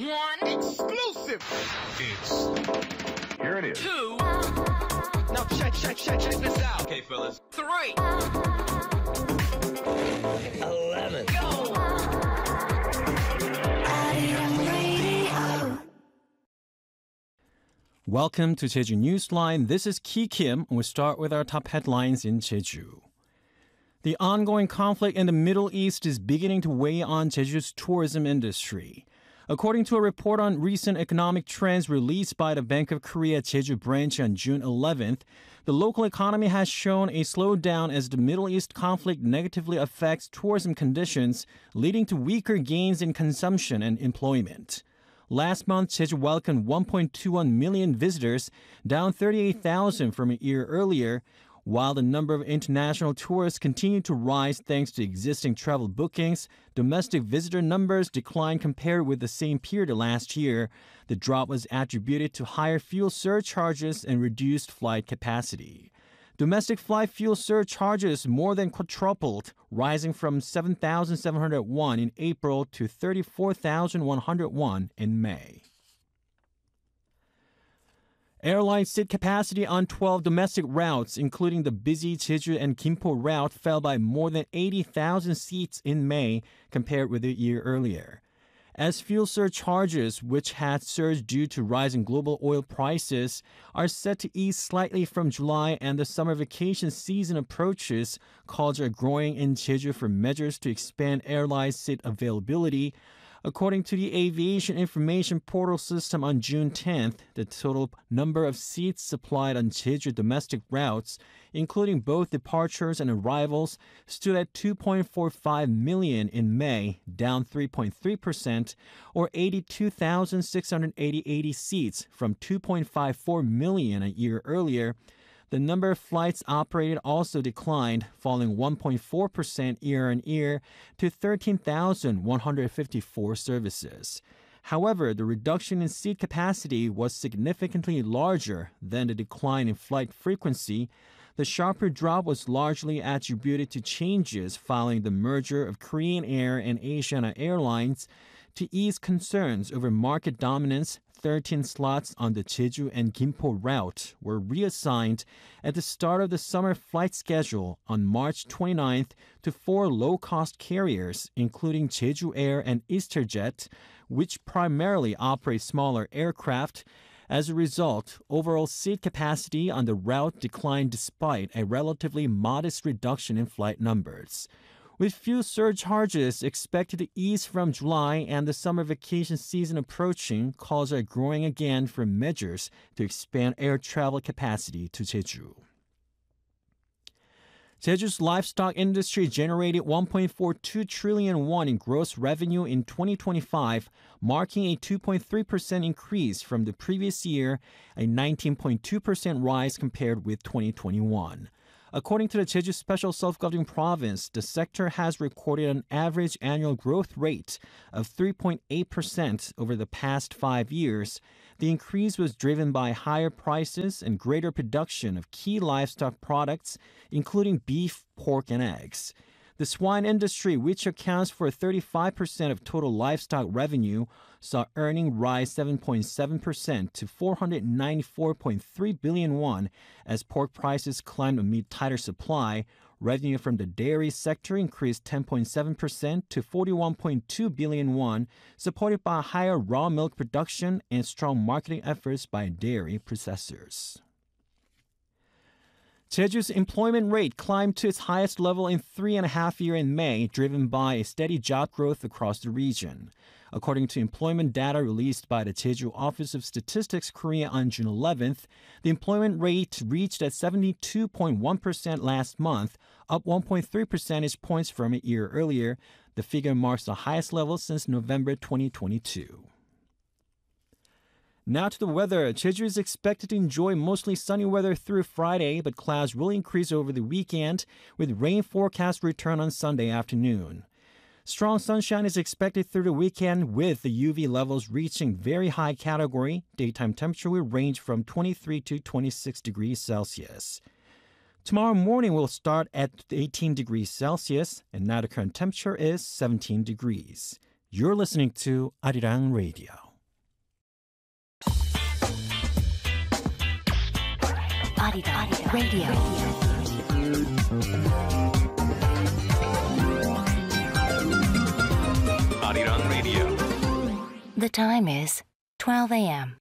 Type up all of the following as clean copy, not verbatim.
One. Exclusive. Here it is. Two. Now check this out. Okay, fellas. Three. 11. Go. Welcome to Jeju Newsline. This is Ki Kim. We'll start with our top headlines in Jeju. The ongoing conflict in the Middle East is beginning to weigh on Jeju's tourism industry. According to a report on recent economic trends released by the Bank of Korea Jeju branch on June 11th, the local economy has shown a slowdown as the Middle East conflict negatively affects tourism conditions, leading to weaker gains in consumption and employment. Last month, Jeju welcomed 1.21 million visitors, down 38,000 from a year earlier, while the number of international tourists continued to rise thanks to existing travel bookings. Domestic visitor numbers declined compared with the same period last year. The drop was attributed to higher fuel surcharges and reduced flight capacity. Domestic flight fuel surcharges more than quadrupled, rising from 7,700 won in April to 34,100 won in May. Airline seat capacity on 12 domestic routes, including the busy Jeju and Gimpo route, fell by more than 80,000 seats in May compared with a year earlier. As fuel surcharges, which had surged due to rising global oil prices, are set to ease slightly from July and the summer vacation season approaches, calls are growing in Jeju for measures to expand airline seat availability. According to the Aviation Information Portal System on June 10th, the total number of seats supplied on Jeju domestic routes, including both departures and arrivals, stood at 2.45 million in May, down 3.3%, or 82,680 seats from 2.54 million a year earlier. The number of flights operated also declined, falling 1.4% year-on-year to 13,154 services. However, the reduction in seat capacity was significantly larger than the decline in flight frequency. The sharper drop was largely attributed to changes following the merger of Korean Air and Asiana Airlines. To ease concerns over market dominance, 13 slots on the Jeju and Gimpo route were reassigned at the start of the summer flight schedule on March 29th to 4 low-cost carriers, including Jeju Air and Easterjet, which primarily operate smaller aircraft. As a result, overall seat capacity on the route declined despite a relatively modest reduction in flight numbers. With fuel surcharges expected to ease from July and the summer vacation season approaching, calls are growing again for measures to expand air travel capacity to Jeju. Jeju's livestock industry generated 1.42 trillion won in gross revenue in 2025, marking a 2.3% increase from the previous year, a 19.2% rise compared with 2021. According to the Jeju Special Self-Governing Province, the sector has recorded an average annual growth rate of 3.8% over the past 5 years. The increase was driven by higher prices and greater production of key livestock products, including beef, pork, and eggs. The swine industry, which accounts for 35% of total livestock revenue, saw earnings rise 7.7% to 494.3 billion won as pork prices climbed amid tighter supply. Revenue from the dairy sector increased 10.7% to 41.2 billion won, supported by higher raw milk production and strong marketing efforts by dairy processors. Jeju's employment rate climbed to its highest level in 3.5 years in May, driven by a steady job growth across the region. According to employment data released by the Jeju Office of Statistics Korea on June 11th, the employment rate reached at 72.1% last month, up 1.3 percentage points from a year earlier. The figure marks the highest level since November 2022. Now to the weather. Jeju is expected to enjoy mostly sunny weather through Friday, but clouds will increase over the weekend, with rain forecast return on Sunday afternoon. Strong sunshine is expected through the weekend, with the UV levels reaching very high category. Daytime temperature will range from 23 to 26 degrees Celsius. Tomorrow morning will start at 18 degrees Celsius, and now the current temperature is 17 degrees. You're listening to Arirang Radio. Radio. Arirang Radio. The time is 12 a.m.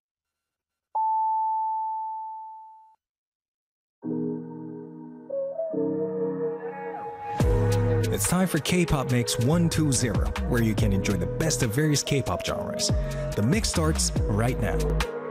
It's time for K-Pop Mix 120, where you can enjoy the best of various K-pop genres. The mix starts right now.